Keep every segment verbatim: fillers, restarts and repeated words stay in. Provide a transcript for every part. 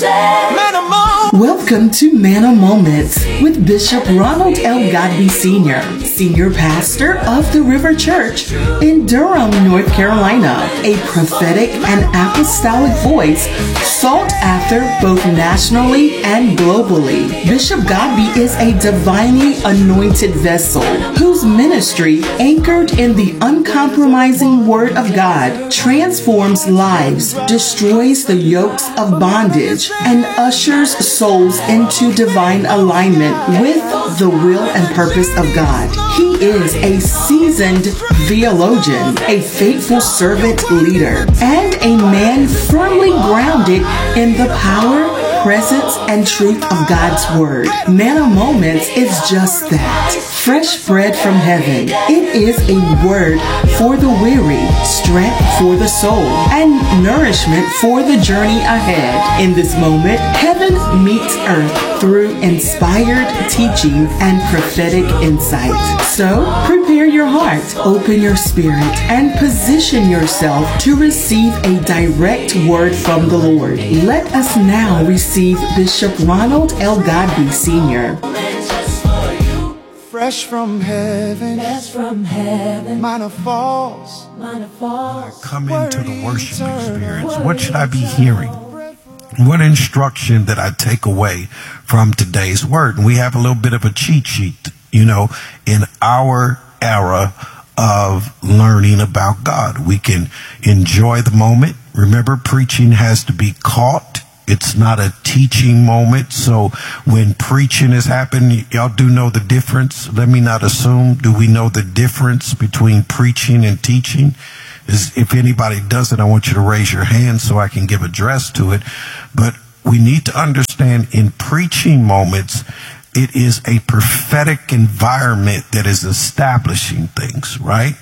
Welcome to Manna Moments with Bishop Ronald L. Godbey Senior, Senior Pastor of the River Church in Durham, North Carolina, a prophetic and apostolic voice sought after both nationally and globally. Bishop Godbey is a divinely anointed vessel whose ministry, anchored in the uncompromising Word of God, transforms lives, destroys the yokes of bondage, and ushers souls into divine alignment with the will and purpose of God. He is a seasoned theologian, a faithful servant leader, and a man firmly grounded in the power, presence, and truth of God's Word. Manna Moments is just that. Fresh bread from heaven. It is a word for the weary, strength for the soul, and nourishment for the journey ahead. In this moment, heaven meets earth through inspired teaching and prophetic insight. So, prepare your heart, open your spirit, and position yourself to receive a direct word from the Lord. Let us now receive Bishop Ronald L. Godbey Senior Fresh from heaven, fresh from heaven, minor falls, minor falls. Come into the worship experience. What should I be hearing? What instruction that I take away from today's word? And we have a little bit of a cheat sheet, you know, in our era of learning about God. We can enjoy the moment. Remember, preaching has to be caught. It's not a teaching moment. So when preaching is happening, y'all do know the difference. Let me not assume. Do we know the difference between preaching and teaching? Is, if anybody doesn't, I want you to raise your hand so I can give address to it. But we need to understand in preaching moments, it is a prophetic environment that is establishing things, right?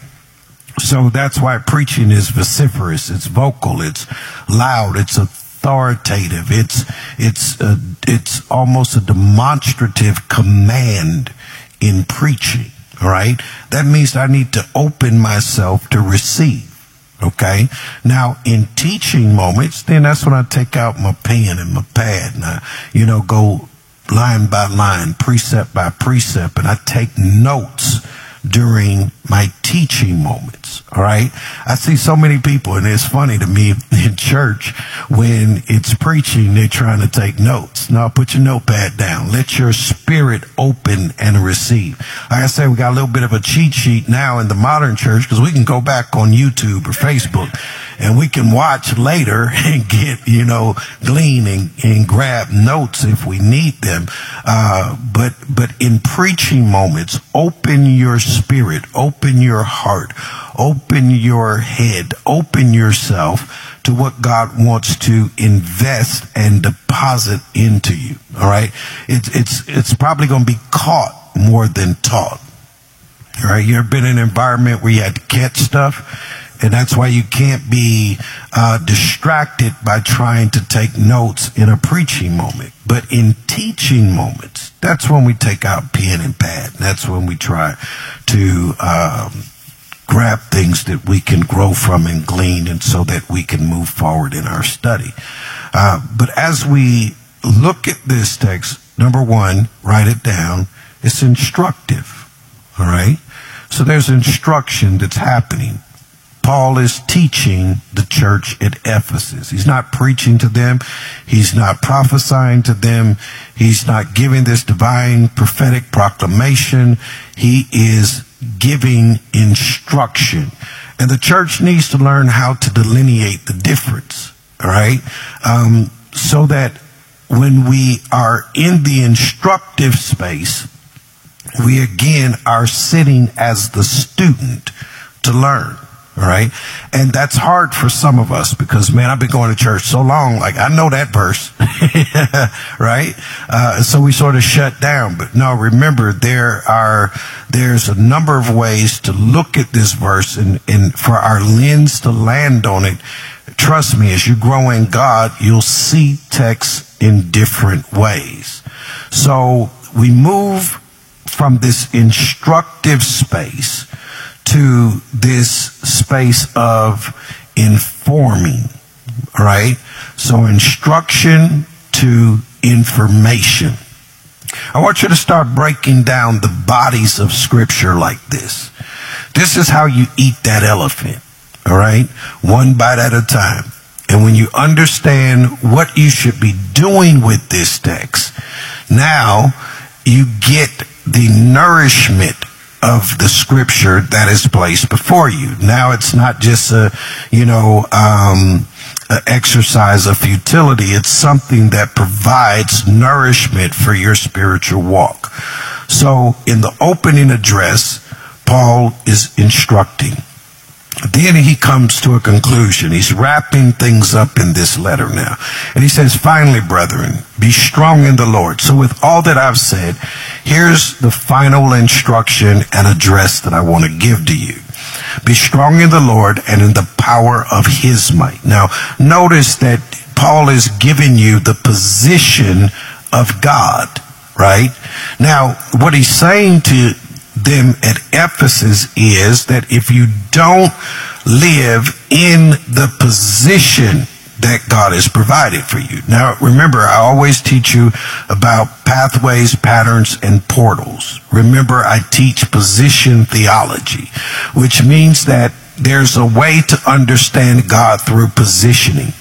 So that's why preaching is vociferous. It's vocal. It's loud. It's authoritative. It's it's a, it's almost a demonstrative command in preaching. All right. That means I need to open myself to receive. Okay. Now, in teaching moments, then that's when I take out my pen and my pad and I, you know, go line by line, precept by precept, and I take notes during my teaching moments. All right. I see so many people, and it's funny to me in church when it's preaching, they're trying to take notes. No, put your notepad down. Let your spirit open and receive. Like I said, we got a little bit of a cheat sheet now in the modern church because we can go back on YouTube or Facebook and we can watch later and get, you know, glean and, and grab notes if we need them. Uh, but, but in preaching moments, open your spirit, open your heart, open your head, open yourself to what God wants to invest and deposit into you. All right. It's, it's, it's probably going to be caught more than taught. All right. You ever been in an environment where you had to catch stuff? And that's why you can't be uh, distracted by trying to take notes in a preaching moment. But in teaching moments, that's when we take out pen and pad. That's when we try to um, grab things that we can grow from and glean, and so that we can move forward in our study. Uh, but as we look at this text, number one, write it down. It's instructive. All right. So there's instruction that's happening. Paul is teaching the church at Ephesus. He's not preaching to them. He's not prophesying to them. He's not giving this divine prophetic proclamation. He is giving instruction. And the church needs to learn how to delineate the difference. All right. Um, so that when we are in the instructive space, we again are sitting as the student to learn. All right. And that's hard for some of us because, man, I've been going to church so long. Like, I know that verse. Right. Uh, so we sort of shut down. But no, remember, there are there's a number of ways to look at this verse and, and for our lens to land on it. Trust me, as you grow in God, you'll see text in different ways. So we move from this instructive space to this space of informing, right? So instruction into information. I want you to start breaking down the bodies of Scripture like this. This is how you eat that elephant, all right? One bite at a time. And when you understand what you should be doing with this text, now you get the nourishment of the Scripture that is placed before you. Now it's not just a, you know, um, an exercise of futility. It's something that provides nourishment for your spiritual walk. So in the opening address, Paul is instructing. Then he comes to a conclusion. He's wrapping things up in this letter now. And he says, finally, brethren, be strong in the Lord. So with all that I've said, here's the final instruction and address that I want to give to you. Be strong in the Lord and in the power of his might. Now, notice that Paul is giving you the position of God, right? Now, what he's saying to them at Ephesus is that if you don't live in the position that God has provided for you. Now, remember, I always teach you about pathways, patterns, and portals. Remember, I teach position theology, which means that there's a way to understand God through positioning.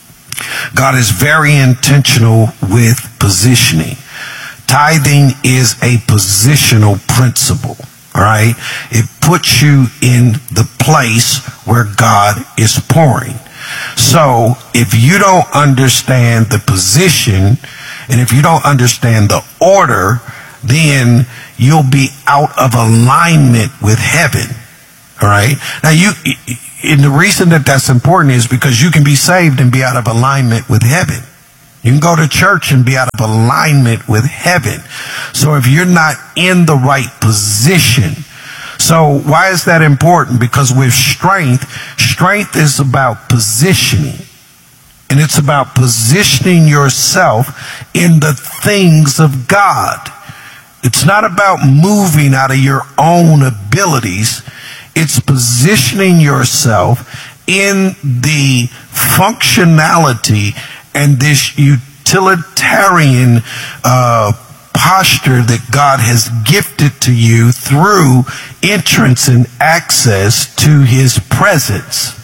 God is very intentional with positioning. Tithing is a positional principle, all right? It puts you in the place where God is pouring. So if you don't understand the position and if you don't understand the order, then you'll be out of alignment with heaven, all right? Now, you, and the reason that that's important is because you can be saved and be out of alignment with heaven. You can go to church and be out of alignment with heaven. So if you're not in the right position, so why is that important? Because with strength, strength is about positioning. And it's about positioning yourself in the things of God. It's not about moving out of your own abilities. It's positioning yourself in the functionality and this utilitarian uh, posture that God has gifted to you through entrance and access to his presence.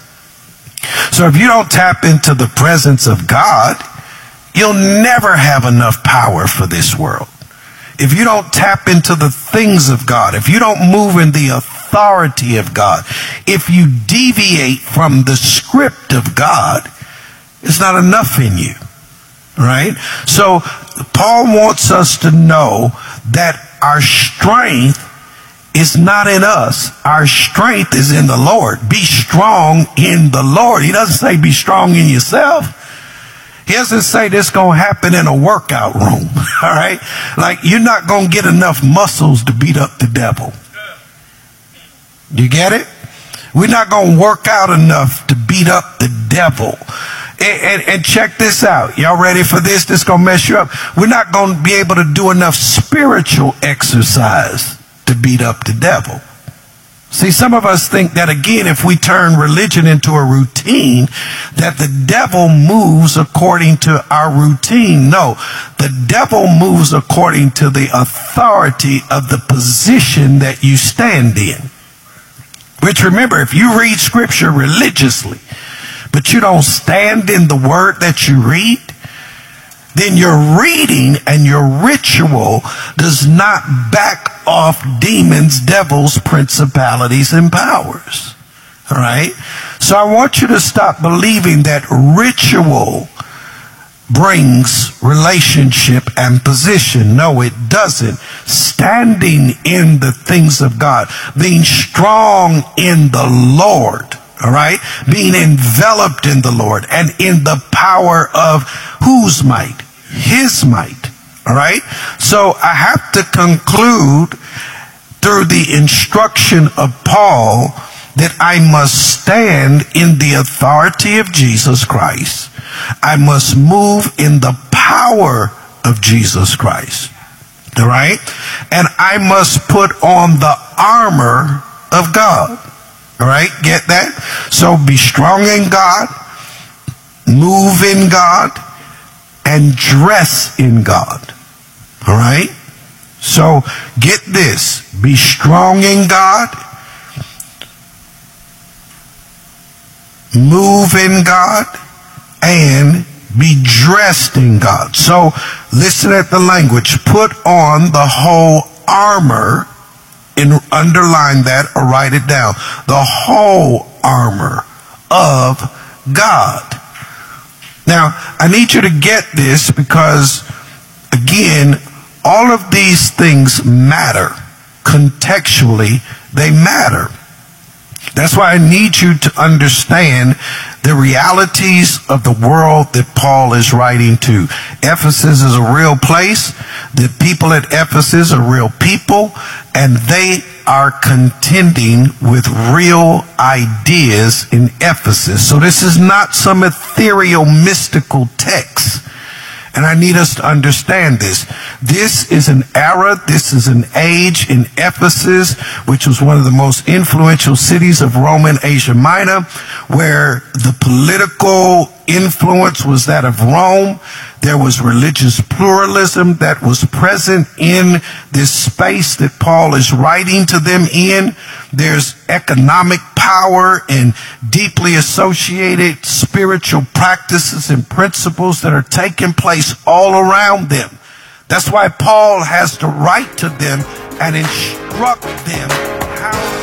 So if you don't tap into the presence of God, you'll never have enough power for this world. If you don't tap into the things of God, if you don't move in the authority of God, if you deviate from the script of God, it's not enough in you, right? So Paul wants us to know that our strength is not in us. Our strength is in the Lord. Be strong in the Lord. He doesn't say be strong in yourself. He doesn't say this going to happen in a workout room, all right? Like, you're not going to get enough muscles to beat up the devil. You get it? We're not going to work out enough to beat up the devil. And, and, and check this out. Y'all ready for this? This is going to mess you up. We're not going to be able to do enough spiritual exercise to beat up the devil. See, some of us think that, again, if we turn religion into a routine, that the devil moves according to our routine. No, the devil moves according to the authority of the position that you stand in. Which, remember, if you read scripture religiously, but you don't stand in the word that you read, then your reading and your ritual does not back off demons, devils, principalities, and powers. All right? So I want you to stop believing that ritual brings relationship and position. No, it doesn't. Standing in the things of God, being strong in the Lord, all right? Being enveloped in the Lord and in the power of whose might? His might, all right? So I have to conclude through the instruction of Paul that I must stand in the authority of Jesus Christ. I must move in the power of Jesus Christ, all right? And I must put on the armor of God, all right? Get that? So be strong in God, move in God, and dress in God. All right? So get this. Be strong in God. Move in God. And be dressed in God. So listen at the language. Put on the whole armor. And underline that or write it down. The whole armor of God. Now, I need you to get this because, again, all of these things matter. Contextually, they matter. That's why I need you to understand the realities of the world that Paul is writing to. Ephesus is a real place. The people at Ephesus are real people, and they are contending with real ideas in Ephesus. So this is not some ethereal, mystical text. And I need us to understand this. This is an era, this is an age in Ephesus, which was one of the most influential cities of Roman Asia Minor, where the political influence was that of Rome. There was religious pluralism that was present in this space that Paul is writing to them in. There's economic power and deeply associated spiritual practices and principles that are taking place all around them. That's why Paul has to write to them and instruct them how.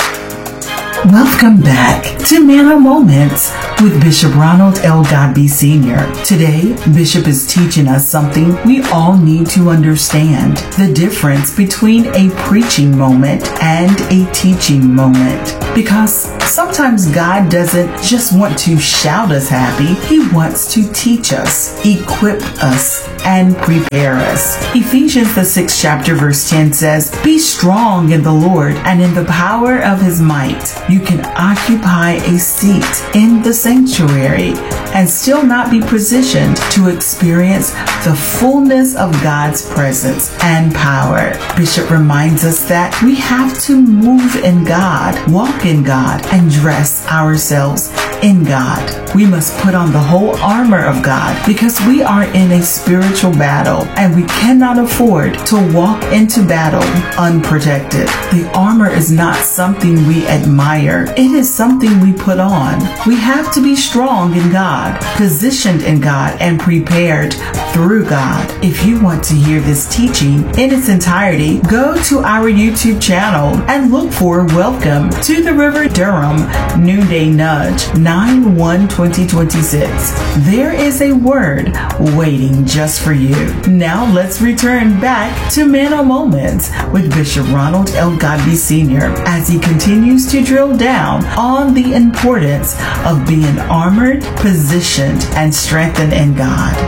Welcome back to Manna Moments with Bishop Ronald L. Godbey Senior Today, Bishop is teaching us something we all need to understand: the difference between a preaching moment and a teaching moment. Because sometimes God doesn't just want to shout us happy, He wants to teach us, equip us, and prepare us. Ephesians the sixth chapter verse ten says, "Be strong in the Lord and in the power of His might." You can occupy a seat in the sanctuary and still not be positioned to experience the fullness of God's presence and power. Bishop reminds us that we have to move in God, walk in God, and dress ourselves in God. We must put on the whole armor of God because we are in a spiritual battle and we cannot afford to walk into battle unprotected. The armor is not something we admire. It is something we put on. We have to be strong in God, positioned in God, and prepared through God. If you want to hear this teaching in its entirety, go to our YouTube channel and look for Welcome to the River Durham Noonday Nudge nine one twenty twenty-six. There is a word waiting just for you. Now let's return back to Manna Moments with Bishop Ronald L. Godbey Senior as he continues to drill down on the importance of being armored, positioned, and strengthened in God.